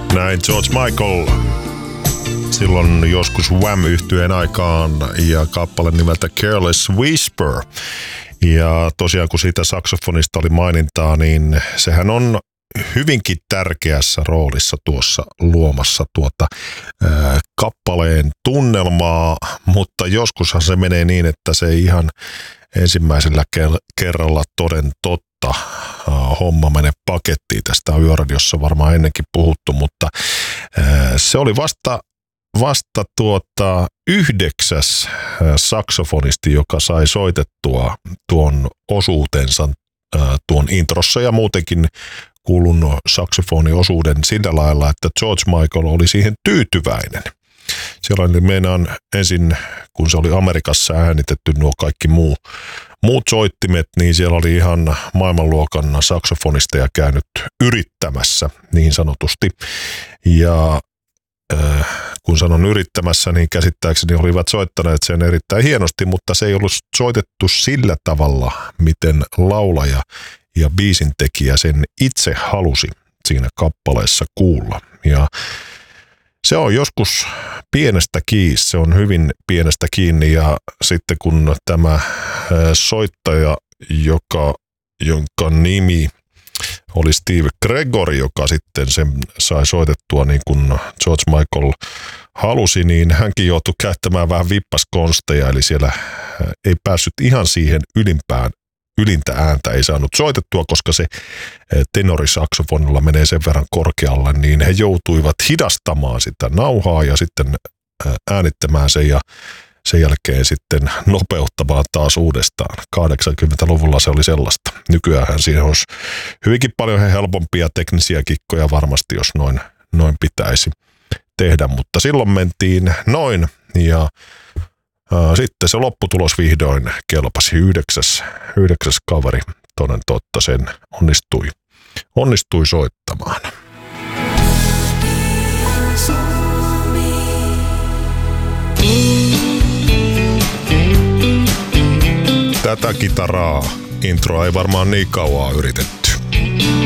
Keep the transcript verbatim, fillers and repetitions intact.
Näin George Michael silloin joskus Wham-yhtyeen aikaan ja kappale nimeltä Careless Whisper. Ja tosiaan kun siitä saksofonista oli mainintaa, niin sehän on hyvinkin tärkeässä roolissa tuossa luomassa tuota ää, kappaleen tunnelmaa, mutta joskushan se menee niin, että se ei ihan ensimmäisellä kerralla toden totta homma mene pakettiin. Tästä on Yöradiossa varmaan ennenkin puhuttu, mutta ää, se oli vasta vasta tuota yhdeksäs saksofonisti, joka sai soitettua tuon osuutensa ää, tuon introssa ja muutenkin kuulun saksofoniosuuden sillä lailla, että George Michael oli siihen tyytyväinen. Siellä oli meinaan ensin, kun se oli Amerikassa äänitetty nuo kaikki muu, muut soittimet, niin siellä oli ihan maailmanluokan saksofonisteja käynyt yrittämässä niin sanotusti. Ja äh, kun sanon yrittämässä, niin käsittääkseni olivat soittaneet sen erittäin hienosti, mutta se ei ollut soitettu sillä tavalla, miten laulaja ja biisintekijä sen itse halusi siinä kappaleessa kuulla. Ja se on joskus pienestä kiinni, se on hyvin pienestä kiinni ja sitten kun tämä soittaja, joka, jonka nimi oli Steve Gregory, joka sitten sen sai soitettua niin kuin George Michael halusi, niin hänkin joutui käyttämään vähän vippaskonsteja, eli siellä ei päässyt ihan siihen ylimpään ylintä ääntä ei saanut soitettua, koska se tenorisaksofonilla menee sen verran korkealle, niin he joutuivat hidastamaan sitä nauhaa ja sitten äänittämään sen ja sen jälkeen sitten nopeuttamaan taas uudestaan. kahdeksankymmentäluvulla se oli sellaista. Nykyään siinä olisi hyvinkin paljon helpompia teknisiä kikkoja varmasti, jos noin, noin pitäisi tehdä, mutta silloin mentiin noin ja sitten se lopputulos vihdoin kelpasi yhdeksäs, yhdeksäs kaveri, toden totta sen onnistui, onnistui soittamaan. Tätä kitaraa introa ei varmaan niin kauan yritetty.